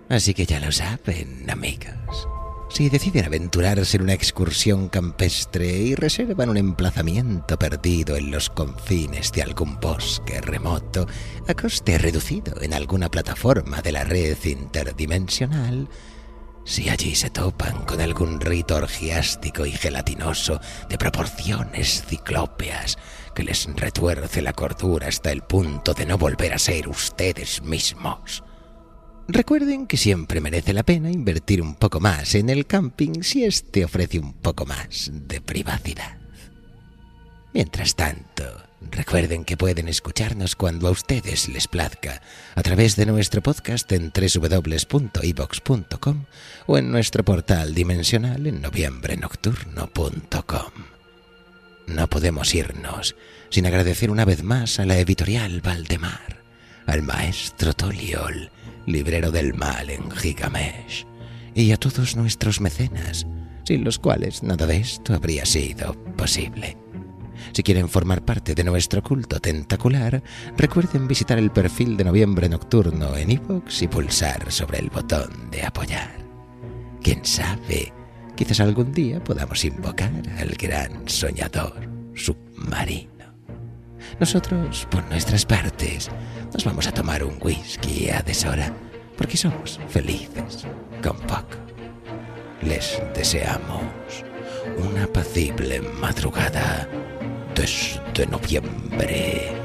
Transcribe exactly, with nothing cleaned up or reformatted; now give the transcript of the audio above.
Así que ya lo saben, amigos. Si deciden aventurarse en una excursión campestre y reservan un emplazamiento perdido en los confines de algún bosque remoto, a coste reducido en alguna plataforma de la red interdimensional, si allí se topan con algún rito orgiástico y gelatinoso de proporciones ciclópeas que les retuerce la cordura hasta el punto de no volver a ser ustedes mismos, recuerden que siempre merece la pena invertir un poco más en el camping si éste ofrece un poco más de privacidad. Mientras tanto, recuerden que pueden escucharnos cuando a ustedes les plazca a través de nuestro podcast en doble u doble u doble u punto i vox punto com o en nuestro portal dimensional en noviembre nocturno punto com. No podemos irnos sin agradecer una vez más a la editorial Valdemar, al maestro Toliol, librero del mal en Gigamesh, y a todos nuestros mecenas, sin los cuales nada de esto habría sido posible. Si quieren formar parte de nuestro culto tentacular, recuerden visitar el perfil de Noviembre Nocturno en iVoox y pulsar sobre el botón de apoyar. ¿Quién sabe? Quizás algún día podamos invocar al gran soñador submarino. Nosotros, por nuestras partes, nos vamos a tomar un whisky a deshora, porque somos felices con poco. Les deseamos una apacible madrugada desde noviembre.